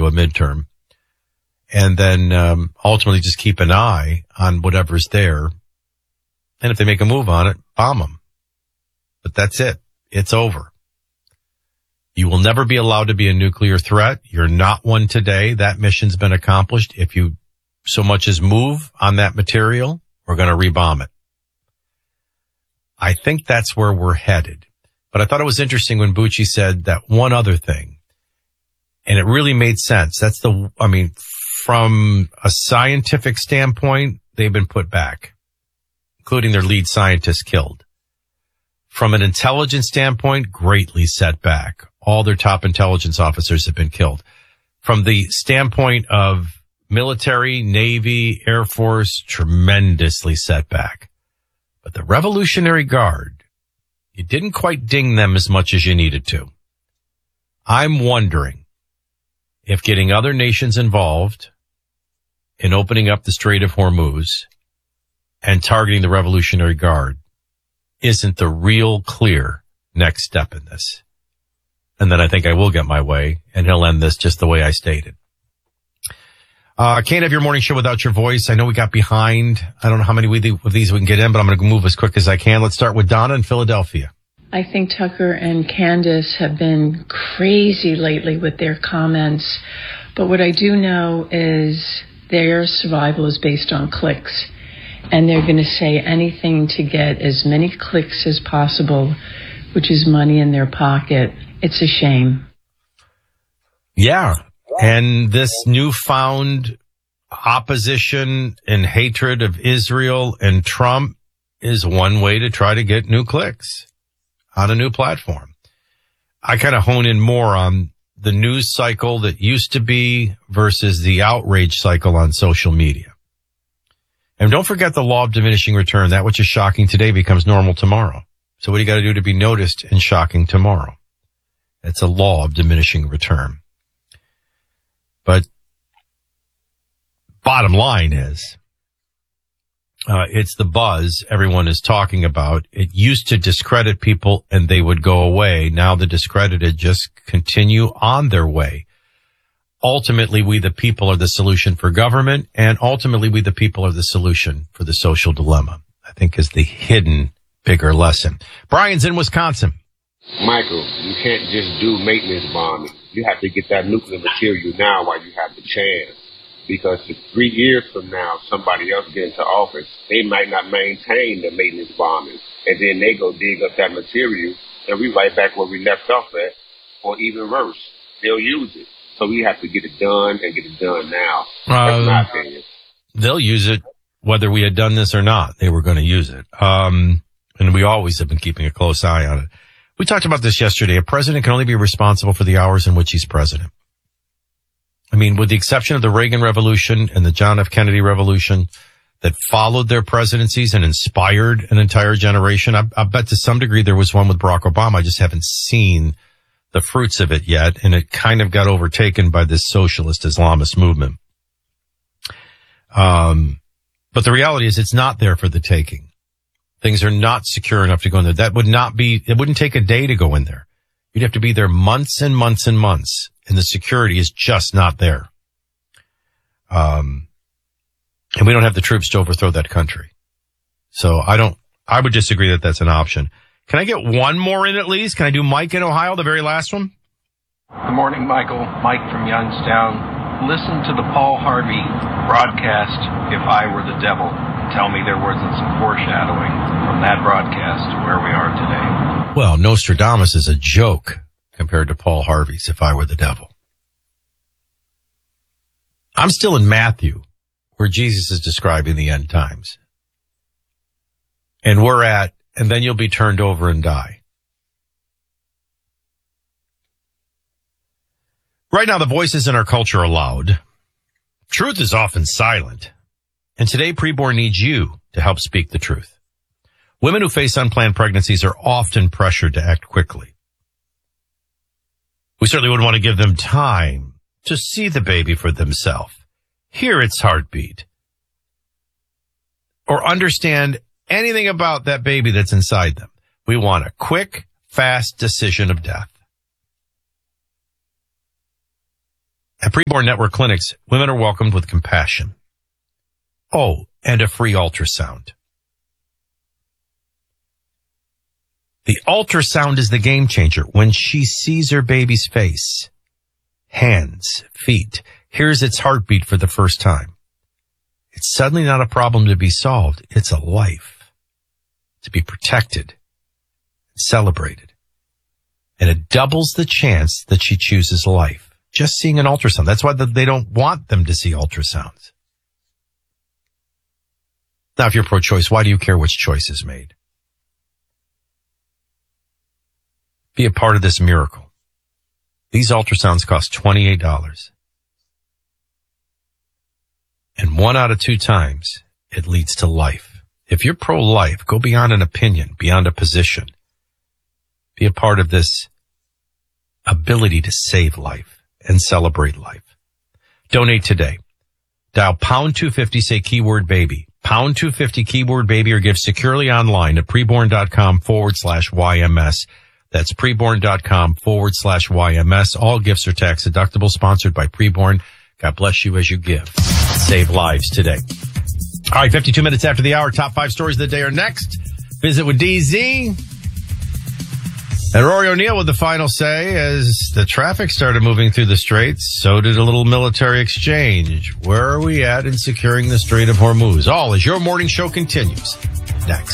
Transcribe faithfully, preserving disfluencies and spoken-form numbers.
into a midterm. And then um, ultimately just keep an eye on whatever's there. And if they make a move on it, bomb them. But that's it. It's over. You will never be allowed to be a nuclear threat. You're not one today. That mission's been accomplished. If you so much as move on that material, we're going to rebomb it. I think that's where we're headed. But I thought it was interesting when Bucci said that one other thing. And it really made sense. That's the, I mean, from a scientific standpoint, they've been put back, including their lead scientist killed. From an intelligence standpoint, greatly set back. All their top intelligence officers have been killed. From the standpoint of military, Navy, Air Force, tremendously set back. But the Revolutionary Guard, you didn't quite ding them as much as you needed to. I'm wondering if getting other nations involved in opening up the Strait of Hormuz and targeting the Revolutionary Guard isn't the real clear next step in this. And then I think I will get my way, and he'll end this just the way I stated. I uh, can't have your morning show without your voice. I know we got behind. I don't know how many of these we can get in, but I'm going to move as quick as I can. Let's start with Donna in Philadelphia. I think Tucker and Candace have been crazy lately with their comments. But what I do know is their survival is based on clicks. And they're going to say anything to get as many clicks as possible, which is money in their pocket. It's a shame. Yeah. And this newfound opposition and hatred of Israel and Trump is one way to try to get new clicks on a new platform. I kind of hone in more on the news cycle that used to be versus the outrage cycle on social media. And don't forget the law of diminishing return. That which is shocking today becomes normal tomorrow. So what do you got to do to be noticed and shocking tomorrow? It's a law of diminishing return. But bottom line is, uh, it's the buzz everyone is talking about. It used to discredit people and they would go away. Now the discredited just continue on their way. Ultimately, we the people are the solution for government, and ultimately we the people are the solution for the social dilemma, I think is the hidden bigger lesson. Brian's in Wisconsin. Michael, you can't just do maintenance bombing. You have to get that nuclear material now while you have the chance. Because if three years from now, somebody else gets into office, they might not maintain the maintenance bombing. And then they go dig up that material, and we right back where we left off at, or even worse, they'll use it. So we have to get it done and get it done now. That's um, my opinion. They'll use it whether we had done this or not. They were going to use it. Um, and we always have been keeping a close eye on it. We talked about this yesterday. A president can only be responsible for the hours in which he's president. I mean, with the exception of the Reagan Revolution and the John F. Kennedy Revolution that followed their presidencies and inspired an entire generation, I, I bet to some degree there was one with Barack Obama. I just haven't seen the fruits of it yet, and it kind of got overtaken by this socialist Islamist movement. Um, but the reality is it's not there for the taking. Things are not secure enough to go in there. That would not be, it wouldn't take a day to go in there. You'd have to be there months and months and months, and the security is just not there. Um, and we don't have the troops to overthrow that country. So I don't, I would disagree that that's an option. Can I get one more in at least? Can I do Mike in Ohio, the very last one? Good morning, Michael. Mike from Youngstown. Listen to the Paul Harvey broadcast, If I Were the Devil. Tell me there wasn't some foreshadowing from that broadcast to where we are today. Well, Nostradamus is a joke compared to Paul Harvey's If I Were the Devil. I'm still in Matthew, where Jesus is describing the end times. And we're at, and then you'll be turned over and die. Right now, the voices in our culture are loud. Truth is often silent. And today, preborn needs you to help speak the truth. Women who face unplanned pregnancies are often pressured to act quickly. We certainly wouldn't want to give them time to see the baby for themselves, hear its heartbeat, or understand anything about that baby that's inside them. We want a quick, fast decision of death. At Preborn Network Clinics, women are welcomed with compassion. Oh, and a free ultrasound. The ultrasound is the game changer. When she sees her baby's face, hands, feet, hears its heartbeat for the first time, it's suddenly not a problem to be solved. It's a life to be protected, celebrated. And it doubles the chance that she chooses life. Just seeing an ultrasound. That's why they don't want them to see ultrasounds. Now, if you're pro-choice, why do you care which choice is made? Be a part of this miracle. These ultrasounds cost twenty-eight dollars. And one out of two times, it leads to life. If you're pro-life, go beyond an opinion, beyond a position. Be a part of this ability to save life and celebrate life. Donate today. Dial pound two fifty, say keyword baby. Pound two fifty, keyword baby, or give securely online at preborn.com forward slash YMS. That's preborn.com forward slash YMS. All gifts are tax deductible, sponsored by Preborn. God bless you as you give. Save lives today. All right, fifty-two minutes after the hour, top five stories of the day are next. Visit with D Z. And Rory O'Neill with the final say. As the traffic started moving through the straits, so did a little military exchange. Where are we at in securing the Strait of Hormuz? All as your morning show continues next.